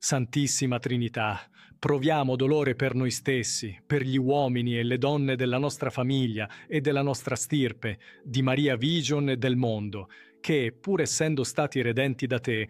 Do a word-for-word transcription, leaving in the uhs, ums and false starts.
Santissima Trinità, proviamo dolore per noi stessi, per gli uomini e le donne della nostra famiglia e della nostra stirpe, di Maria Vigion e del mondo, che, pur essendo stati redenti da te,